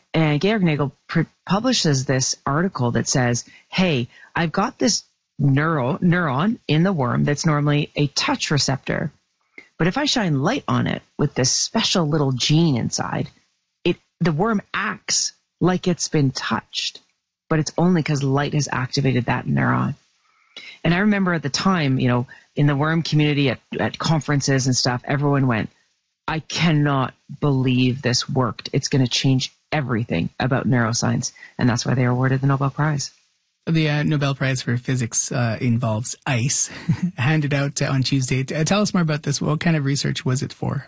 And Georg Nagel publishes this article that says, hey, I've got this neuron in the worm that's normally a touch receptor. But if I shine light on it with this special little gene inside, the worm acts like it's been touched, but it's only because light has activated that neuron. And I remember at the time, in the worm community at conferences and stuff, everyone went, I cannot believe this worked. It's going to change everything about neuroscience. And that's why they were awarded the Nobel Prize. The Nobel Prize for Physics involves ice, handed out on Tuesday. Tell us more about this. What kind of research was it for?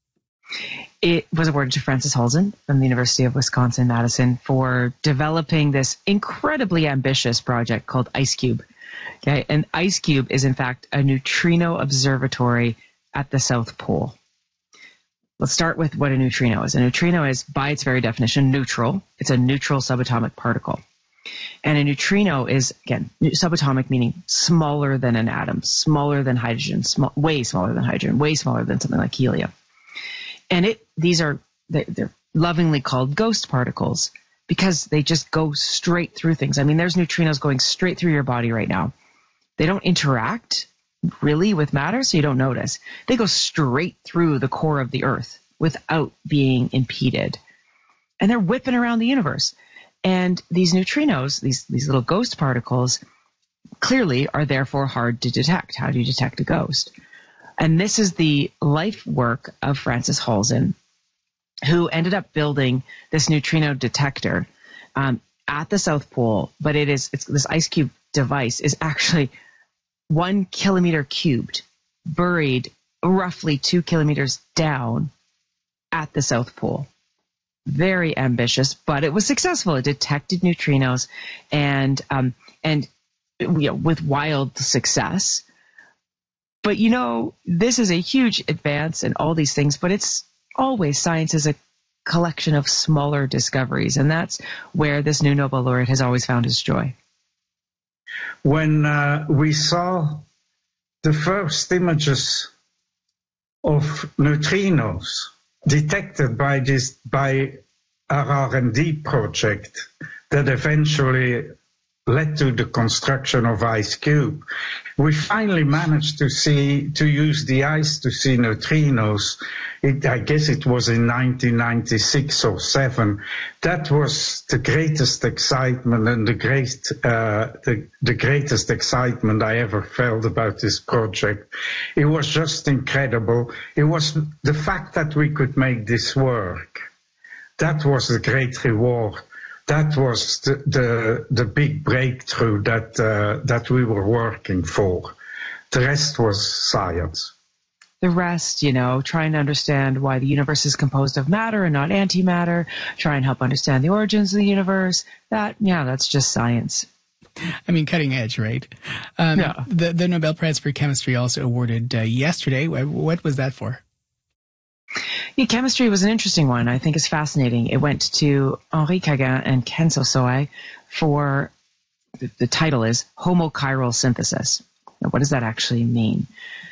It was awarded to Frances Halzen from the University of Wisconsin-Madison for developing this incredibly ambitious project called IceCube. Okay, and IceCube is, in fact, a neutrino observatory at the South Pole. Let's start with what a neutrino is. A neutrino is, by its very definition, neutral. It's a neutral subatomic particle. And a neutrino is, again, subatomic meaning smaller than an atom, smaller than hydrogen, way smaller than hydrogen, way smaller than something like helium. And they're lovingly called ghost particles because they just go straight through things. I mean, there's neutrinos going straight through your body right now. They don't interact really with matter, so you don't notice. They go straight through the core of the Earth without being impeded. And they're whipping around the universe. And these neutrinos, these little ghost particles, clearly are therefore hard to detect. How do you detect a ghost? And this is the life work of Frances Halzen, who ended up building this neutrino detector at the South Pole. But this IceCube device is actually 1 kilometer cubed, buried roughly 2 kilometers down at the South Pole. Very ambitious, but it was successful. It detected neutrinos and with wild success. But, this is a huge advance in all these things, but it's always science is a collection of smaller discoveries, and that's where this new Nobel laureate has always found his joy. When we saw the first images of neutrinos detected by our R&D project that eventually led to the construction of IceCube, we finally managed to use the ice to see neutrinos. I guess it was in 1996 or 7. That was the greatest excitement and the greatest excitement I ever felt about this project. It was just incredible. It was the fact that we could make this work. That was the great reward. That was the big breakthrough that we were working for. The rest was science. The rest, trying to understand why the universe is composed of matter and not antimatter, try and help understand the origins of the universe. That's just science. I mean, cutting edge, right? Yeah. The Nobel Prize for Chemistry also awarded yesterday. What was that for? Yeah, chemistry was an interesting one. I think it's fascinating. It went to Henri Cagin and Kenzo Soei for, the title is homochiral synthesis. Now, what does that actually mean?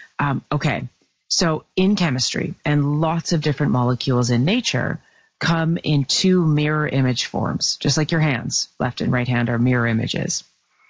Okay, so in chemistry, and lots of different molecules in nature come in 2 mirror image forms, just like your hands, left and right hand are mirror images.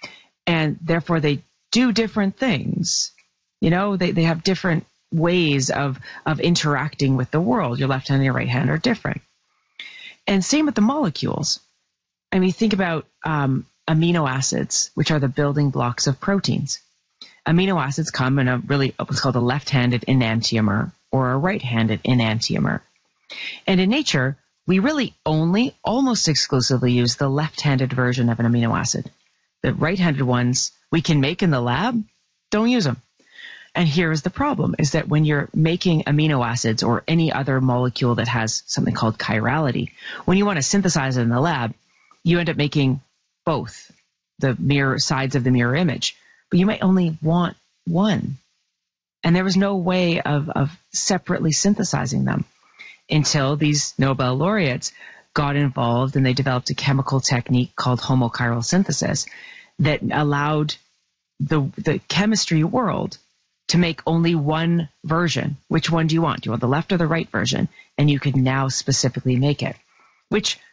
And therefore they do different things. They have different ways of interacting with the world. Your left hand and your right hand are different. And same with the molecules. I mean, think about amino acids, which are the building blocks of proteins. Amino acids come in what's called a left-handed enantiomer or a right-handed enantiomer. And in nature, we really only almost exclusively use the left-handed version of an amino acid. The right-handed ones we can make in the lab, don't use them. And here's the problem, is that when you're making amino acids or any other molecule that has something called chirality, when you want to synthesize it in the lab, you end up making both the mirror sides of the mirror image. But you might only want one. And there was no way of separately synthesizing them until these Nobel laureates got involved and they developed a chemical technique called homochiral synthesis that allowed the chemistry world to make only one version. Which one do you want? Do you want the left or the right version? And you could now specifically make it, which